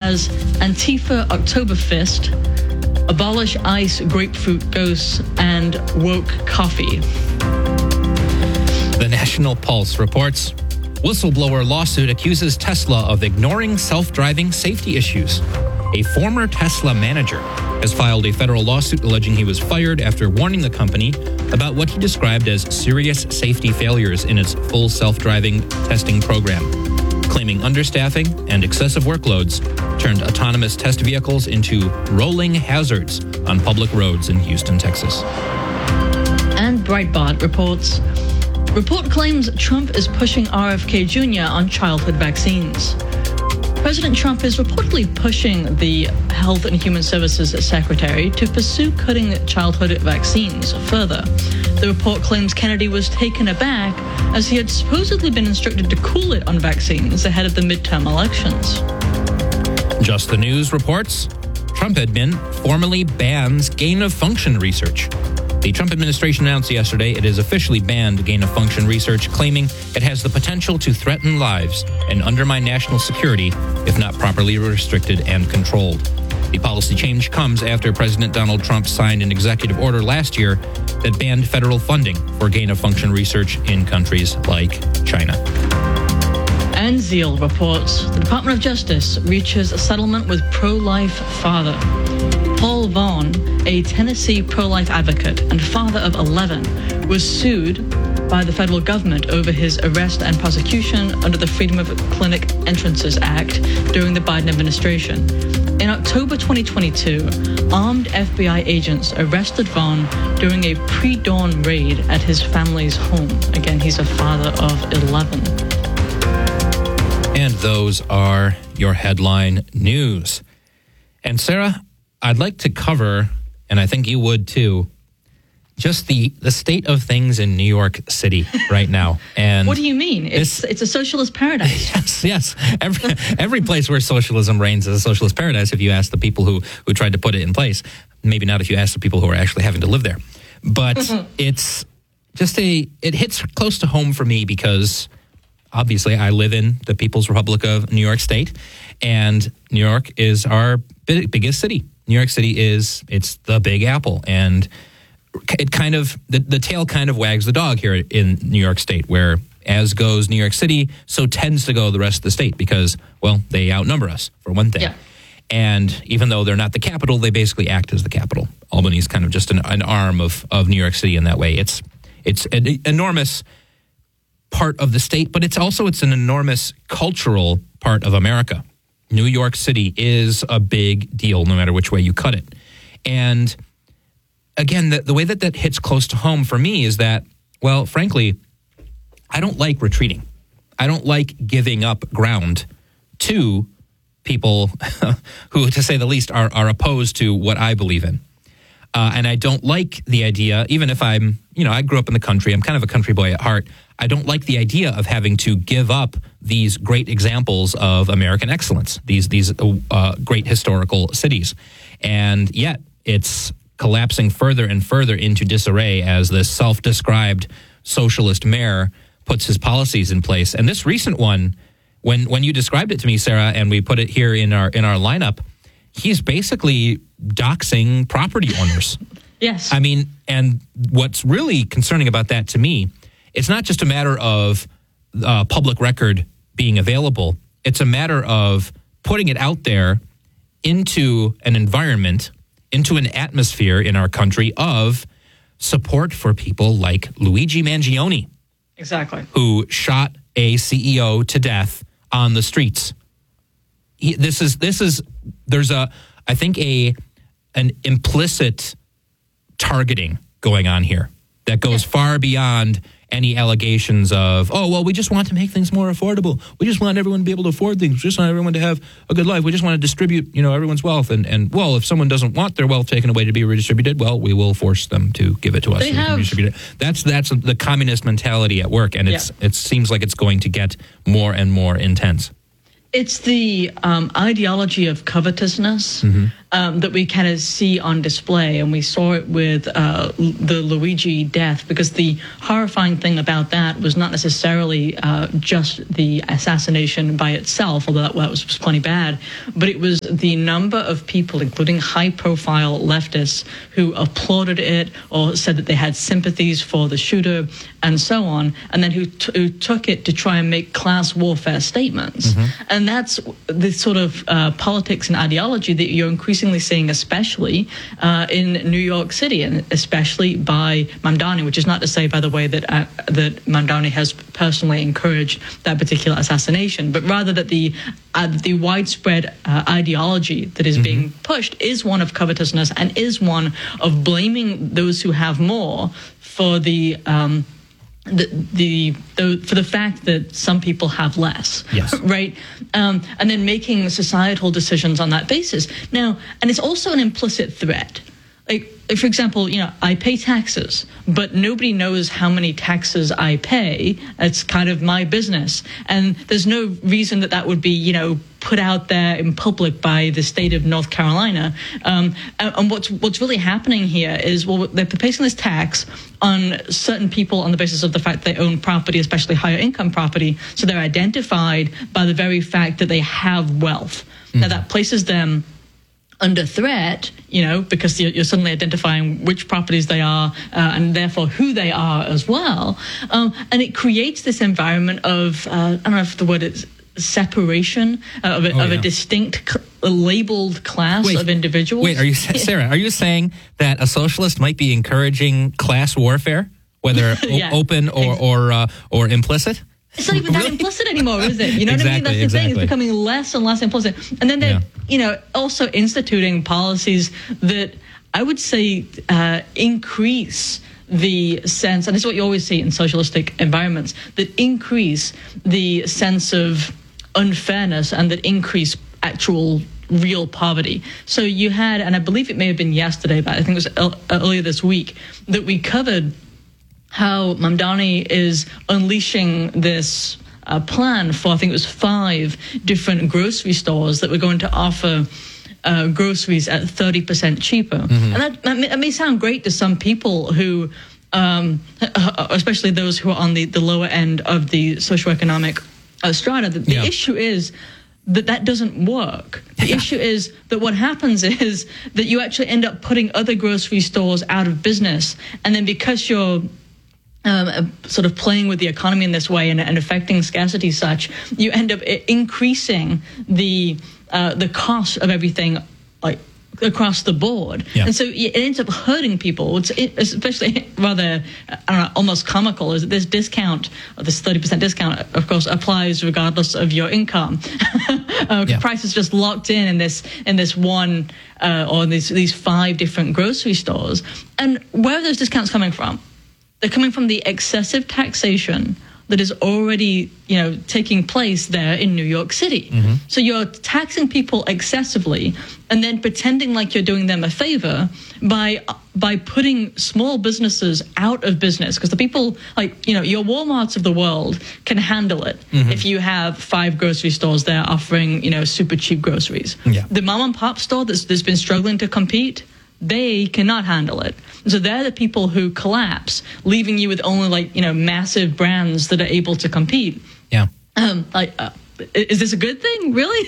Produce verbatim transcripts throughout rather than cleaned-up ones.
as Antifa Oktoberfest, Abolish ICE Grapefruit Ghosts, and Woke Coffee. The National Pulse reports, whistleblower lawsuit accuses Tesla of ignoring self-driving safety issues. A former Tesla manager has filed a federal lawsuit alleging he was fired after warning the company about what he described as serious safety failures in its full self-driving testing program, claiming understaffing and excessive workloads turned autonomous test vehicles into rolling hazards on public roads in Houston, Texas. And Breitbart reports, report claims Trump is pushing R F K Junior on childhood vaccines. President Trump is reportedly pushing the Health and Human Services Secretary to pursue cutting childhood vaccines further. The report claims Kennedy was taken aback as he had supposedly been instructed to cool it on vaccines ahead of the midterm elections. Just the News reports, Trump admin formally bans gain-of-function research. The Trump administration announced yesterday it has officially banned gain-of-function research, claiming it has the potential to threaten lives and undermine national security if not properly restricted and controlled. The policy change comes after President Donald Trump signed an executive order last year that banned federal funding for gain-of-function research in countries like China. And Zeal reports the Department of Justice reaches a settlement with pro-life father. Paul Vaughn, a Tennessee pro-life advocate and father of eleven, was sued by the federal government over his arrest and prosecution under the Freedom of Clinic Entrances Act during the Biden administration. In October twenty twenty-two, armed F B I agents arrested Vaughn during a pre-dawn raid at his family's home. Again, he's a father of eleven. And those are your headline news. And Sarah, I'd like to cover, and I think you would too, just the, the state of things in New York City right now. And what do you mean? It's it's a socialist paradise. Yes, yes. Every, every place where socialism reigns is a socialist paradise if you ask the people who, who tried to put it in place. Maybe not if you ask the people who are actually having to live there. But it's just a, it hits close to home for me because obviously I live in the People's Republic of New York State, and New York is our big, biggest city. New York City is, it's the Big Apple, and it kind of, the, the tail kind of wags the dog here in New York State, where as goes New York City, so tends to go the rest of the state because, well, they outnumber us, for one thing. Yeah. And even though they're not the capital, they basically act as the capital. Albany is kind of just an, an arm of, of New York City in that way. It's it's an enormous part of the state, but it's also, it's an enormous cultural part of America. New York City is a big deal, no matter which way you cut it. And again, the, the way that that hits close to home for me is that, well, frankly, I don't like retreating. I don't like giving up ground to people who, to say the least, are, are opposed to what I believe in. Uh, and I don't like the idea, even if I'm, you know, I grew up in the country, I'm kind of a country boy at heart. I don't like the idea of having to give up these great examples of American excellence, these these uh, great historical cities. And yet it's collapsing further and further into disarray as this self-described socialist mayor puts his policies in place. And this recent one, when when you described it to me, Sarah, and we put it here in our in our lineup, he's basically doxing property owners. Yes. I mean, and what's really concerning about that to me, it's not just a matter of uh, public record being available. It's a matter of putting it out there into an environment, into an atmosphere in our country of support for people like Luigi Mangione. Exactly. Who shot a C E O to death on the streets. He, this is, this is, there's a, I think a, an implicit targeting going on here that goes yeah. far beyond any allegations of, oh, well, we just want to make things more affordable. We just want everyone to be able to afford things. We just want everyone to have a good life. We just want to distribute, you know, everyone's wealth. And, and well, if someone doesn't want their wealth taken away to be redistributed, well, we will force them to give it to us. They so have, we can redistribute it. That's, that's the communist mentality at work. And it's, yeah. it seems like it's going to get more and more intense. It's the um, ideology of covetousness mm-hmm. um, that we kind of see on display, and we saw it with uh, the Luigi death, because the horrifying thing about that was not necessarily uh, just the assassination by itself, although that, well, that was, was plenty bad, but it was the number of people, including high-profile leftists, who applauded it or said that they had sympathies for the shooter and so on, and then who, t- who took it to try and make class warfare statements. Mm-hmm. And that's the sort of uh, politics and ideology that you're increasingly seeing, especially uh, in New York City, and especially by Mamdani, which is not to say, by the way, that uh, that Mamdani has personally encouraged that particular assassination, but rather that the uh, the widespread uh, ideology that is mm-hmm. being pushed is one of covetousness and is one of blaming those who have more for the um, The, the the for the fact that some people have less, yes, right, um, and then making societal decisions on that basis. Now, and it's also an implicit threat. Like, for example, you know, I pay taxes, but nobody knows how many taxes I pay. It's kind of my business, and there's no reason that that would be, you know, put out there in public by the state of North Carolina. Um, and, and what's what's really happening here is, well, they're placing this tax on certain people on the basis of the fact they own property, especially higher income property. So they're identified by the very fact that they have wealth. Mm-hmm. Now that places them under threat, you know, because you're, you're suddenly identifying which properties they are uh, and therefore who they are as well. Um, and it creates this environment of, uh, I don't know if the word is separation, uh, of, a, oh, of yeah. a distinct cl- labeled class wait, of individuals. Wait, are you, Sarah, are you saying that a socialist might be encouraging class warfare, whether yeah. o- open or, or, uh, or implicit? It's not even that really? implicit anymore, is it? You know exactly, what I mean? That's the exactly. thing. It's becoming less and less implicit. And then they're, yeah. you know, also instituting policies that I would say uh, increase the sense, and this is what you always see in socialistic environments, that increase the sense of unfairness and that increase actual real poverty. So you had, and I believe it may have been yesterday, but I think it was el- earlier this week, that we covered how Mamdani is unleashing this uh, plan for, I think it was five different grocery stores that were going to offer uh, groceries at thirty percent cheaper. Mm-hmm. And that, that, may, that may sound great to some people who, um, especially those who are on the, the lower end of the socioeconomic uh, strata. The, the yeah. issue is that that doesn't work. The yeah. issue is that what happens is that you actually end up putting other grocery stores out of business. And then because you're Um, sort of playing with the economy in this way and, and affecting scarcity such, you end up increasing the uh, the cost of everything, like across the board. Yeah. And so it ends up hurting people. It's it, especially rather, I don't know, almost comical is that this discount, or this thirty percent discount, of course, applies regardless of your income. uh, yeah. Price is just locked in in this in this one uh, or these these five different grocery stores. And where are those discounts coming from? They're coming from the excessive taxation that is already, you know, taking place there in New York City. Mm-hmm. So you're taxing people excessively and then pretending like you're doing them a favor by by putting small businesses out of business, because the people, like, you know, your Walmarts of the world can handle it mm-hmm. if you have five grocery stores there offering, you know, super cheap groceries. Yeah. The mom and pop store that's, that's been struggling to compete, they cannot handle it. So they're the people who collapse, leaving you with only, like, you know, massive brands that are able to compete. Yeah. Um, like, uh, is this a good thing? Really?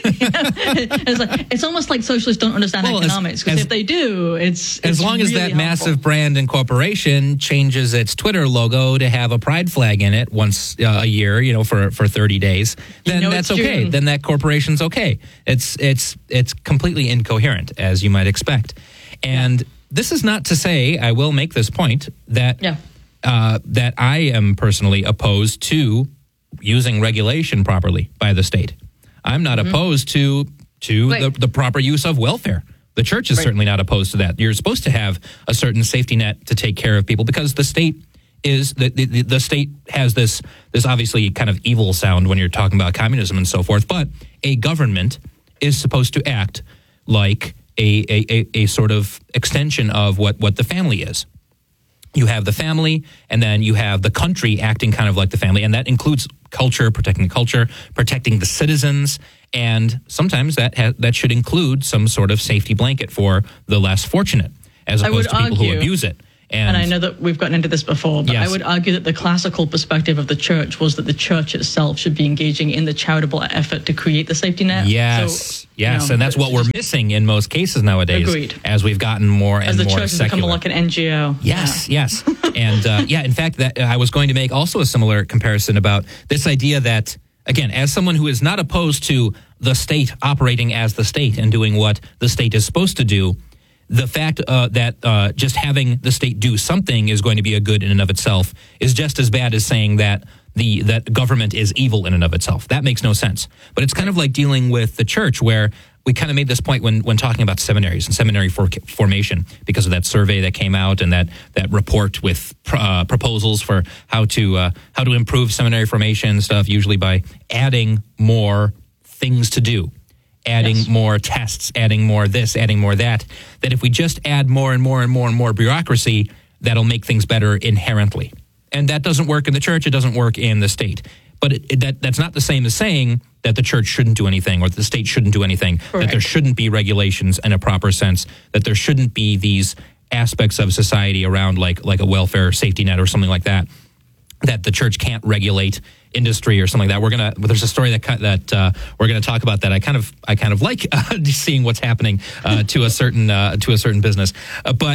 it's, like, it's almost like socialists don't understand well, economics, because if they do, it's, it's as long really as that helpful. massive brand and corporation changes its Twitter logo to have a pride flag in it once uh, a year, you know, for, for thirty days, then you know that's okay. June. Then that corporation's okay. It's it's it's completely incoherent, as you might expect. And yeah. this is not to say, I will make this point, that yeah. uh, that I am personally opposed to using regulation properly by the state. I'm not mm-hmm. opposed to to the, the proper use of welfare. The church is right. certainly not opposed to that. You're supposed to have a certain safety net to take care of people, because the state is the the, the state has this this obviously kind of evil sound when you're talking about communism and so forth. But a government is supposed to act like A, a, a sort of extension of what, what the family is. You have the family, and then you have the country acting kind of like the family, and that includes culture, protecting culture, protecting the citizens, And sometimes that ha- that should include some sort of safety blanket for the less fortunate, as opposed to people argue, who abuse it. And, and I know that we've gotten into this before, but yes. I would argue that the classical perspective of the church was that the church itself should be engaging in the charitable effort to create the safety net. Yes, so, yes, you know, and that's what we're missing in most cases nowadays. Agreed. As we've gotten more and as the more church secular. has become like an N G O. Yes, yeah. yes, and uh, yeah. In fact, that I was going to make also a similar comparison about this idea that, again, as someone who is not opposed to the state operating as the state and doing what the state is supposed to do, the fact uh, that uh, just having the state do something is going to be a good in and of itself is just as bad as saying that the that government is evil in and of itself. That makes no sense. But it's kind of like dealing with the church, where we kind of made this point when, when talking about seminaries and seminary for, formation, because of that survey that came out and that, that report with uh, proposals for how to uh, how to improve seminary formation and stuff, usually by adding more things to do. Adding yes. more tests, adding more this, adding more that, that if we just add more and more and more and more bureaucracy, that'll make things better inherently. And that doesn't work in the church, it doesn't work in the state. But it, it, that that's not the same as saying that the church shouldn't do anything or that the state shouldn't do anything, Correct. That there shouldn't be regulations in a proper sense, that there shouldn't be these aspects of society around like like a welfare safety net or something like that, that the church can't regulate industry or something like that. We're gonna. There's a story that that uh, we're gonna talk about that I kind of I kind of like uh, seeing what's happening uh, to a certain uh, to a certain business. Uh, but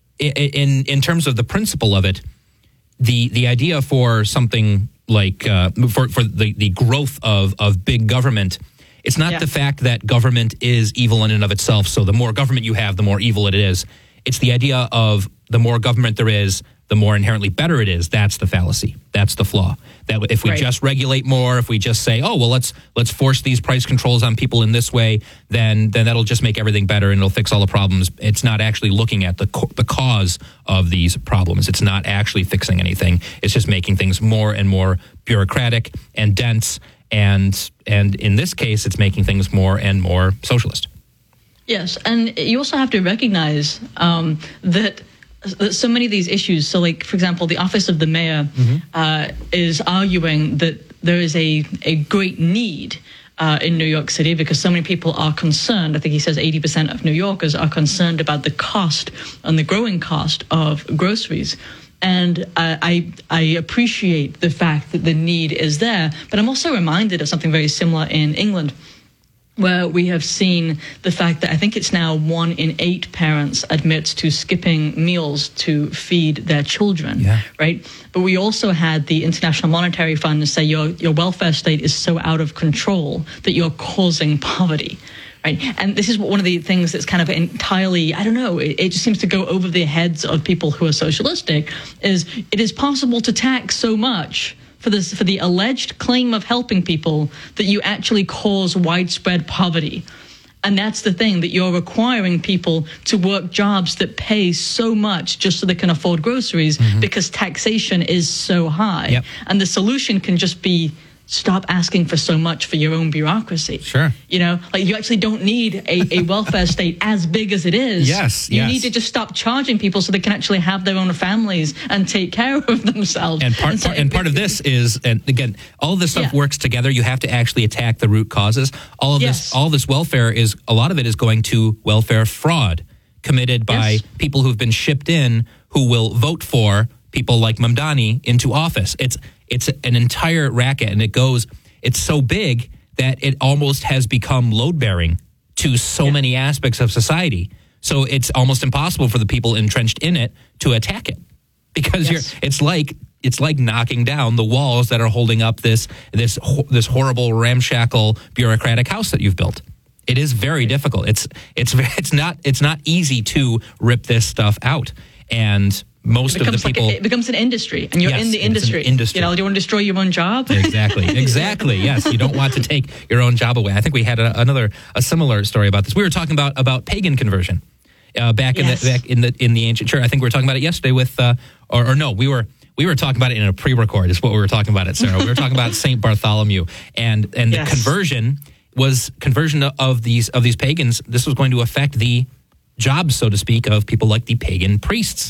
in in terms of the principle of it, the the idea for something like uh, for for the the growth of of big government. It's not yeah. the fact that government is evil in and of itself. So the more government you have, the more evil it is. It's the idea of the more government there is, the more inherently better it is. That's the fallacy. That's the flaw. That if we right. just regulate more, if we just say, oh, well, let's let's force these price controls on people in this way, then then that'll just make everything better and it'll fix all the problems. It's not actually looking at the co- the cause of these problems. It's not actually fixing anything. It's just making things more and more bureaucratic and dense. And and in this case, it's making things more and more socialist. Yes, and you also have to recognize um, that so many of these issues, so like, for example, the office of the mayor mm-hmm. uh, is arguing that there is a, a great need uh, in New York City because so many people are concerned. I think he says eighty percent of New Yorkers are concerned about the cost and the growing cost of groceries. And uh, I I appreciate the fact that the need is there, but I'm also reminded of something very similar in England, where we have seen the fact that I think it's now one in eight parents admits to skipping meals to feed their children, yeah. right? But we also had the International Monetary Fund say your, your welfare state is so out of control that you're causing poverty, right? And this is one of the things that's kind of entirely, I don't know, it, it just seems to go over the heads of people who are socialistic, is it is possible to tax so much for this, for the alleged claim of helping people, that you actually cause widespread poverty. And that's the thing, that you're requiring people to work jobs that pay so much just so they can afford groceries mm-hmm. because taxation is so high. Yep. And the solution can just be stop asking for so much for your own bureaucracy. Sure. You know, like you actually don't need a, a welfare state as big as it is. Yes, You yes. need to just stop charging people so they can actually have their own families and take care of themselves. And part, and, so, part, and part of this is, and again, all this stuff yeah. works together. You have to actually attack the root causes. All of yes. this, all this welfare is, a lot of it is going to welfare fraud committed by yes. people who've been shipped in who will vote for people like Mamdani into office. It's It's an entire racket, and it goes, it's so big that it almost has become load-bearing to so yeah. many aspects of society. So it's almost impossible for the people entrenched in it to attack it. Because yes. you're, it's like it's like knocking down the walls that are holding up this this this horrible, ramshackle, bureaucratic house that you've built. It is very difficult. It's it's it's not it's not easy to rip this stuff out. And most of the people... Like a, it becomes an industry, and you're yes, in the industry. industry. You know, do you want to destroy your own job? Exactly, exactly, yes. You don't want to take your own job away. I think we had a, another, a similar story about this. We were talking about, about pagan conversion uh, back, yes. in the, back in the in the ancient church. I think we were talking about it yesterday with, uh, or, or no, we were... We were talking about it in a pre-record, is what we were talking about it, Sarah. We were talking about Saint Bartholomew, and and yes. the conversion was conversion of these of these pagans. This was going to affect the jobs, so to speak, of people like the pagan priests.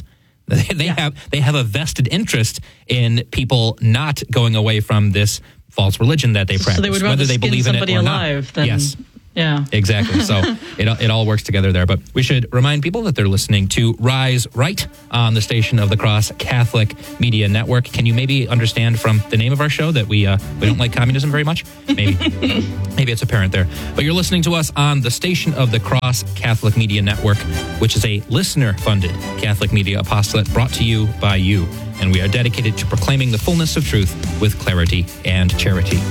They, they Yeah. have they have a vested interest in people not going away from this false religion that they practice, So they would rather whether they skin believe in it somebody or alive not. than Yes. yeah. Exactly. So it, it all works together there. But we should remind people that they're listening to Rise Right on the station of the Cross Catholic Media Network. Can you maybe understand from the name of our show that we uh, we don't like communism very much? Maybe. Maybe it's apparent there. But you're listening to us on the station of the Cross Catholic Media Network, which is a listener-funded Catholic media apostolate brought to you by you. And we are dedicated to proclaiming the fullness of truth with clarity and charity.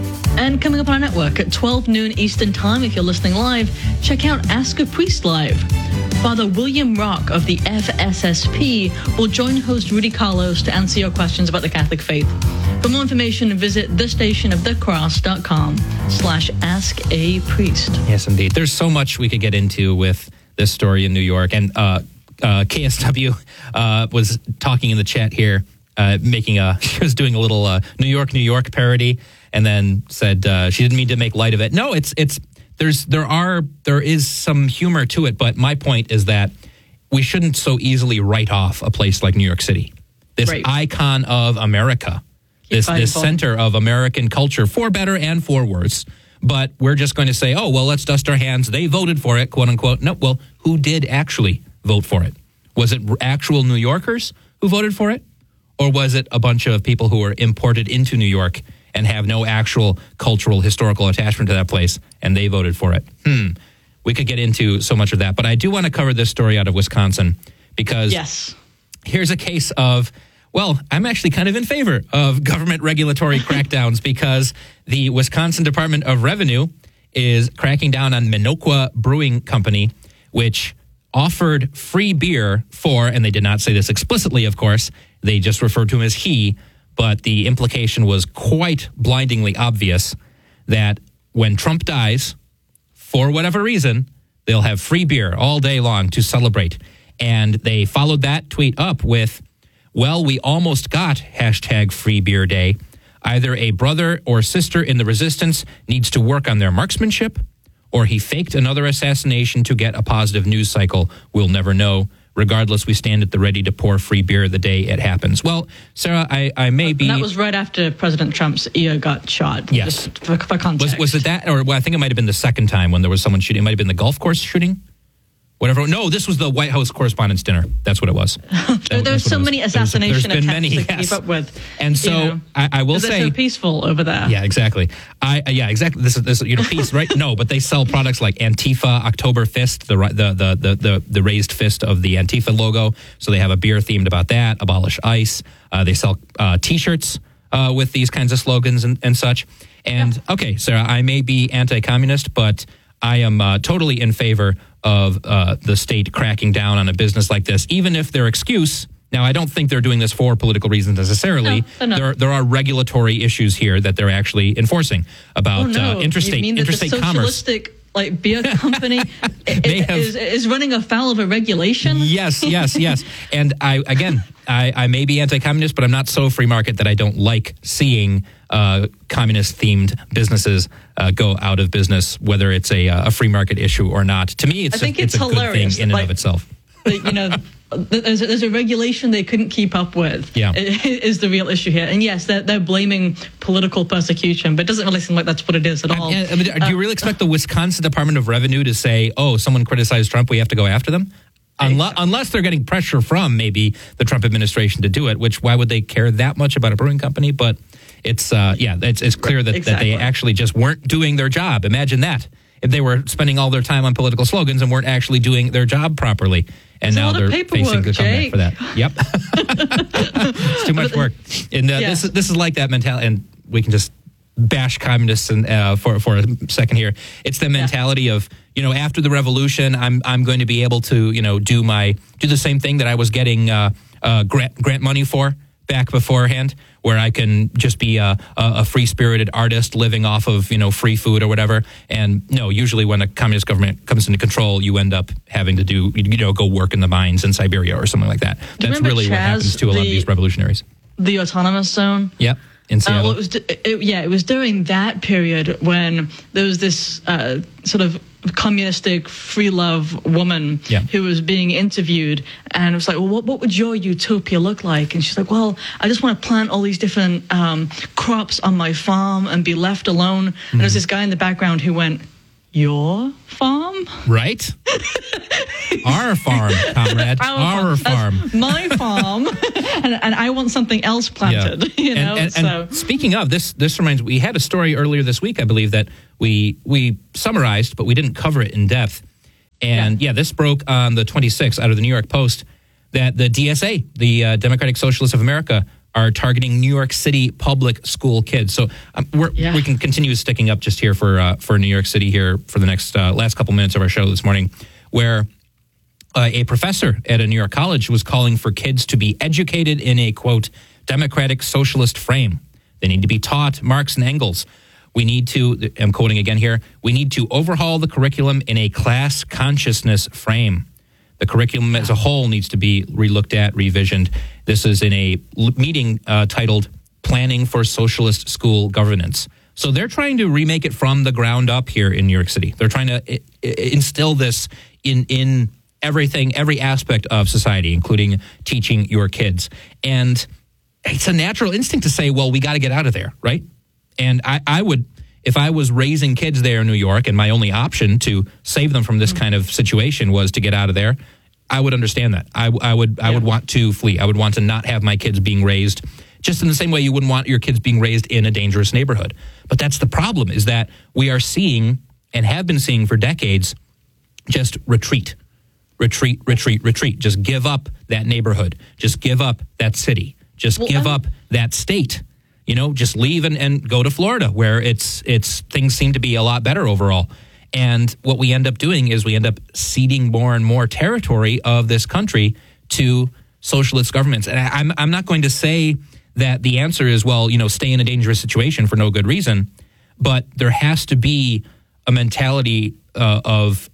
And coming up on our network at twelve noon Eastern Time, if you're listening live, check out Ask a Priest Live. Father William Rock of the F S S P will join host Rudy Carlos to answer your questions about the Catholic faith. For more information, visit thestationofthecross.com slash ask a priest. Yes, indeed. There's so much we could get into with this story in New York. And uh, uh, K S W uh, was talking in the chat here, uh, making a, she was doing a little uh, New York, New York parody, and then said uh, she didn't mean to make light of it. No, it's, it's, there's, there are, there is some humor to it. But my point is that we shouldn't so easily write off a place like New York City, this Right. icon of America, this, fighting this for it. center of American culture, for better and for worse. But we're just going to say, oh, well, let's dust our hands. They voted for it, quote unquote. No, well, who did actually vote for it? Was it actual New Yorkers who voted for it? Or was it a bunch of people who were imported into New York and have no actual cultural, historical attachment to that place, and they voted for it? Hmm. We could get into so much of that. But I do want to cover this story out of Wisconsin because Yes. here's a case of, well, I'm actually kind of in favor of government regulatory crackdowns because the Wisconsin Department of Revenue is cracking down on Minocqua Brewing Company, which offered free beer for, and they did not say this explicitly, of course, they just referred to him as he, but the implication was quite blindingly obvious that when Trump dies, for whatever reason, they'll have free beer all day long to celebrate. And they followed that tweet up with, well, we almost got hashtag free beer day. Either a brother or sister in the resistance needs to work on their marksmanship, or he faked another assassination to get a positive news cycle. We'll never know. Regardless, we stand at the ready to pour free beer the day it happens. Well, Sarah, I, I may be... And that was right after President Trump's ear got shot. Yes. Just for, for context. Was, was it that? Or well, I think it might have been the second time when there was someone shooting. It might have been the golf course shooting. Whatever. No, this was the White House Correspondents' Dinner. That's what it was. That, There's so many assassination there's been attempts many, to yes. keep up with. And so you know, I, I will 'cause they're say... so peaceful over there. Yeah, exactly. I uh, yeah, exactly. This is this you know peace, right? No, but they sell products like Antifa October Fist, the the the the the, the raised fist of the Antifa logo. So they have a beer themed about that. Abolish ICE. Uh, they sell uh, T-shirts uh, with these kinds of slogans and, and such. And yeah. Okay, Sarah, I may be anti-communist, but I am uh, totally in favor of uh, the state cracking down on a business like this, even if their excuse. Now, I don't think they're doing this for political reasons necessarily. No, no. There, there are regulatory issues here that they're actually enforcing about Oh, no. uh, interstate you mean that interstate the commerce. socialistic like beer company is, have- is, is running afoul of a regulation? Yes, yes, yes. And I again, I, I may be anti-communist, but I'm not so free market that I don't like seeing uh, communist-themed businesses uh, go out of business, whether it's a, a free market issue or not. To me, it's I think a, it's, it's a good hilarious thing in that, and of like, itself. That, you know, there's a, there's a regulation they couldn't keep up with. Yeah. Is the real issue here. And yes, they're, they're blaming political persecution, but it doesn't really seem like that's what it is at all. I, I mean, do you really expect the Wisconsin Department of Revenue to say, oh, someone criticized Trump, we have to go after them? Unless, unless they're getting pressure from maybe the Trump administration to do it, which why would they care that much about a brewing company? But it's, uh, yeah, it's, it's clear that, Exactly. that they actually just weren't doing their job. Imagine that. If they were spending all their time on political slogans and weren't actually doing their job properly. And It's a now lot of they're paperwork, facing the comeback Jake. for that. Yep. It's too much work. And uh, Yeah. this, this is like that mentality. And we can just bash communists and, uh, for, for a second here. It's the mentality yeah. of, you know, after the revolution, I'm I'm going to be able to, you know, do my do the same thing that I was getting uh, uh, grant grant money for back beforehand, where I can just be a, a free-spirited artist living off of, you know, free food or whatever. And no, usually when a communist government comes into control, you end up having to do, you know, go work in the mines in Siberia or something like that. That's really Chaz, what happens to a lot of the- these revolutionaries. The autonomous zone. Yep, in Uh, Seattle. well, it was, it, yeah, it was during that period when there was this uh, sort of communistic free love woman yeah. who was being interviewed, and it was like, well, what, what would your utopia look like? And she's like, well, I just want to plant all these different um, crops on my farm and be left alone. Mm-hmm. And there's this guy in the background who went, your farm? Right? Our farm, comrade. Our, Our farm. farm. My farm. and, and I want something else planted. Yeah. You know? And, and, so. and speaking of, this this reminds me, we had a story earlier this week, I believe, that we we summarized, but we didn't cover it in depth. And yeah, yeah this broke on the twenty-sixth out of the New York Post that the D S A, the uh, Democratic Socialists of America, are targeting New York City public school kids. So um, we're, yeah. we can continue sticking up just here for uh, for New York City here for the next uh, last couple minutes of our show this morning, where uh, a professor at a New York college was calling for kids to be educated in a, quote, democratic socialist frame. They need to be taught Marx and Engels. We need to, I'm quoting again here, we need to overhaul the curriculum in a class consciousness frame. The curriculum as a whole needs to be relooked at, revisioned. This is in a meeting uh, titled Planning for Socialist School Governance. So they're trying to remake it from the ground up here in New York City. They're trying to I- I instill this in, in everything, every aspect of society, including teaching your kids. And it's a natural instinct to say, well, we got to get out of there, right? And I, I would, if I was raising kids there in New York and my only option to save them from this kind of situation was to get out of there, I would understand that. I, I would I yeah. would want to flee. I would want to not have my kids being raised just in the same way you wouldn't want your kids being raised in a dangerous neighborhood. But that's the problem, is that we are seeing and have been seeing for decades just retreat, retreat, retreat, retreat. Just give up that neighborhood. Just give up that city. Just well, give I'm- up that state. You know, just leave and, and go to Florida, where it's it's things seem to be a lot better overall. And what we end up doing is we end up ceding more and more territory of this country to socialist governments. And I, I'm I'm not going to say that the answer is, well, you know, stay in a dangerous situation for no good reason, but there has to be a mentality uh, of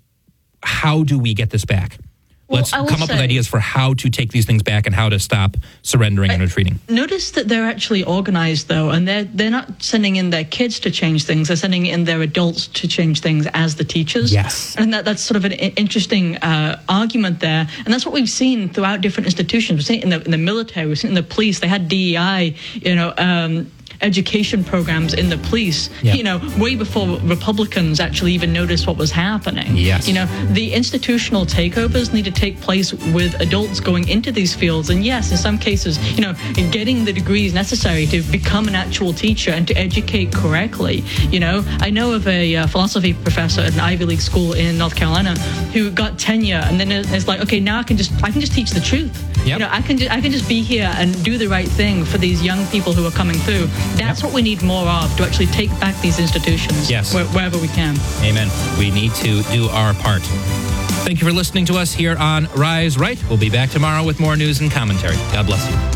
how do we get this back? Well, Let's come up say, with ideas for how to take these things back and how to stop surrendering I, and retreating. Notice that they're actually organized, though, and they're, they're not sending in their kids to change things. They're sending in their adults to change things as the teachers. Yes. And that, that's sort of an interesting uh, argument there. And that's what we've seen throughout different institutions. We've seen it in the, in the military. We've seen it in the police. They had D E I, you know, um, education programs in the police, yep. you know, way before Republicans actually even noticed what was happening. Yes. You know, the institutional takeovers need to take place with adults going into these fields. And yes, in some cases, you know, getting the degrees necessary to become an actual teacher and to educate correctly. You know, I know of a uh, philosophy professor at an Ivy League school in North Carolina who got tenure, and then it's like, okay, now I can just I can just teach the truth. Yep. You know, I can ju- I can just be here and do the right thing for these young people who are coming through. That's yep. what we need more of, to actually take back these institutions yes. where, wherever we can. Amen. We need to do our part. Thank you for listening to us here on Rise Right. We'll be back tomorrow with more news and commentary. God bless you.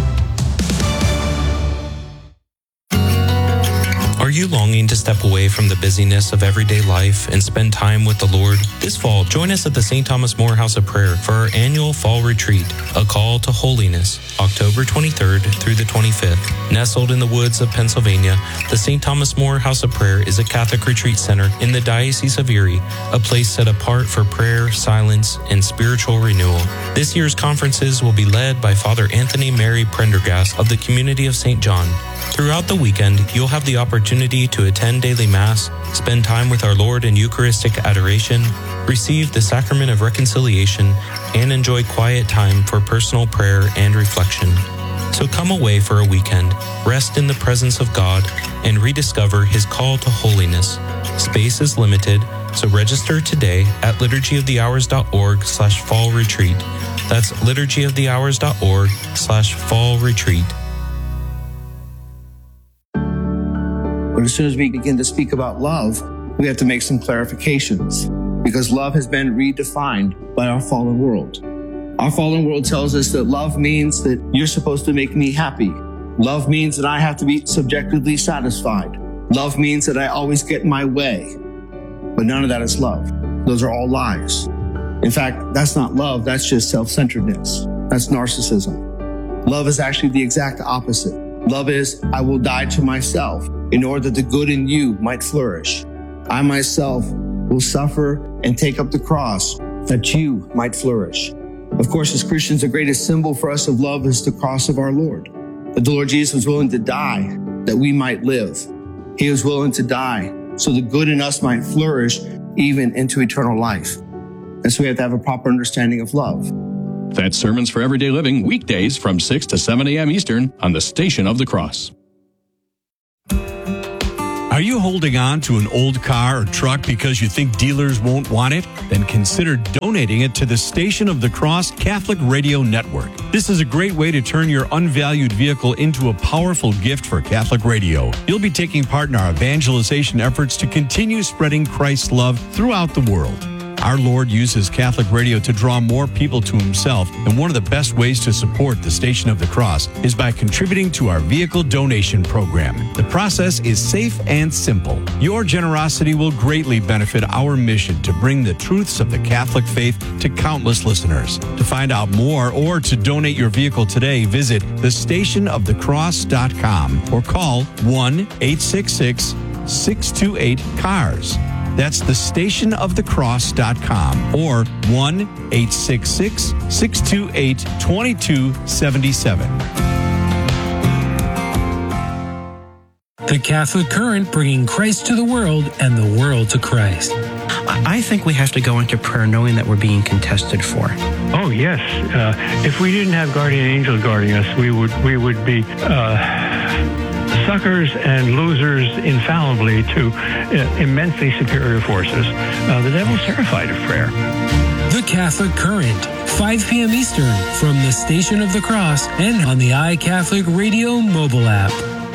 Are you longing to step away from the busyness of everyday life and spend time with the Lord? This fall, join us at the Saint Thomas More House of Prayer for our annual fall retreat, A Call to Holiness, October twenty-third through the twenty-fifth. Nestled in the woods of Pennsylvania, the Saint Thomas More House of Prayer is a Catholic retreat center in the Diocese of Erie, a place set apart for prayer, silence, and spiritual renewal. This year's conferences will be led by Father Anthony Mary Prendergast of the Community of Saint John. Throughout the weekend, you'll have the opportunity to attend daily Mass, spend time with our Lord in Eucharistic adoration, receive the Sacrament of Reconciliation, and enjoy quiet time for personal prayer and reflection. So come away for a weekend, rest in the presence of God, and rediscover His call to holiness. Space is limited, so register today at liturgyofthehours.org slash fall retreat. That's liturgyofthehours.org slash fall retreat. But as soon as we begin to speak about love, we have to make some clarifications, because love has been redefined by our fallen world. Our fallen world tells us that love means that you're supposed to make me happy. Love means that I have to be subjectively satisfied. Love means that I always get my way. But none of that is love. Those are all lies. In fact, that's not love. That's just self-centeredness. That's narcissism. Love is actually the exact opposite. Love is, I will die to myself in order that the good in you might flourish. I myself will suffer and take up the cross that you might flourish. Of course, as Christians, the greatest symbol for us of love is the cross of our Lord. That the Lord Jesus was willing to die that we might live. He was willing to die so the good in us might flourish even into eternal life. And so we have to have a proper understanding of love. That's Sermons for Everyday Living, weekdays from six to seven a.m. Eastern on the Station of the Cross. Are you holding on to an old car or truck because you think dealers won't want it? Then consider donating it to the Station of the Cross Catholic Radio Network. This is a great way to turn your unvalued vehicle into a powerful gift for Catholic radio. You'll be taking part in our evangelization efforts to continue spreading Christ's love throughout the world. Our Lord uses Catholic radio to draw more people to himself, and one of the best ways to support the Station of the Cross is by contributing to our vehicle donation program. The process is safe and simple. Your generosity will greatly benefit our mission to bring the truths of the Catholic faith to countless listeners. To find out more or to donate your vehicle today, visit the station of the cross dot com or call one eight six six, six two eight, C A R S. That's the station of the cross dot com or one eight six six, six two eight, two two seven seven. The Catholic Current, bringing Christ to the world and the world to Christ. I think we have to go into prayer knowing that we're being contested for. Oh, yes. Uh, if we didn't have guardian angels guarding us, we would we would be uh, suckers and losers infallibly to uh, immensely superior forces. Uh, the devil's terrified of prayer. The Catholic Current, five p.m. Eastern, from the Station of the Cross and on the iCatholic Radio mobile app.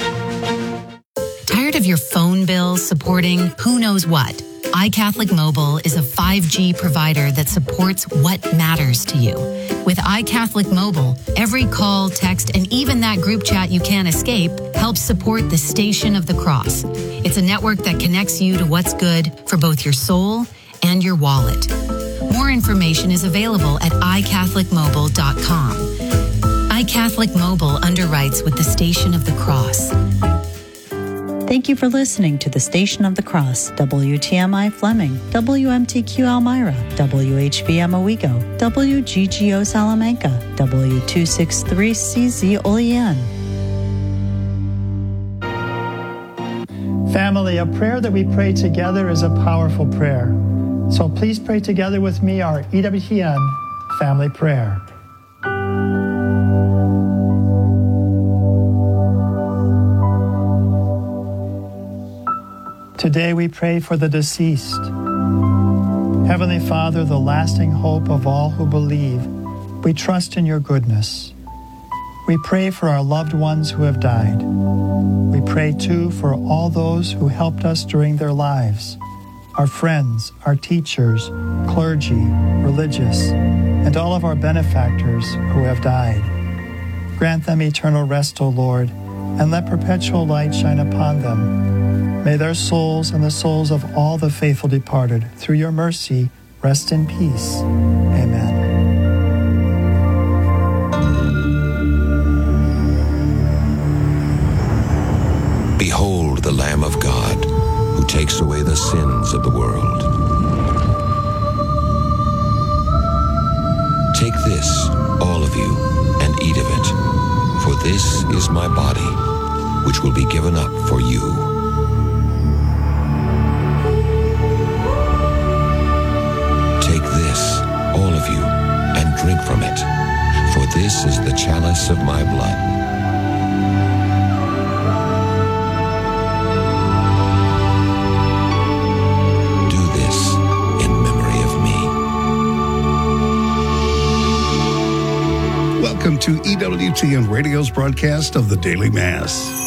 Tired of your phone bill supporting who knows what? iCatholic Mobile is a five G provider that supports what matters to you. With iCatholic Mobile, every call, text, and even that group chat you can't escape helps support the Station of the Cross. It's a network that connects you to what's good for both your soul and your wallet. More information is available at i catholic mobile dot com. iCatholic Mobile underwrites with the Station of the Cross. Thank you for listening to the Station of the Cross, W T M I Fleming, W M T Q Elmira, W H V M Owego, W G G O Salamanca, W two sixty-three C Z Olean. Family, a prayer that we pray together is a powerful prayer. So please pray together with me our E W T N family prayer. Today we pray for the deceased. Heavenly Father, the lasting hope of all who believe, we trust in your goodness. We pray for our loved ones who have died. We pray too for all those who helped us during their lives, our friends, our teachers, clergy, religious, and all of our benefactors who have died. Grant them eternal rest, O Lord, and let perpetual light shine upon them. May their souls and the souls of all the faithful departed, through your mercy, rest in peace. Amen. Behold the Lamb of God, who takes away the sins of the world. Take this, all of you, and eat of it, for this is my body, which will be given up for you. Take this, all of you, and drink from it, for this is the chalice of my blood. Do this in memory of me. Welcome to E W T N Radio's broadcast of the Daily Mass.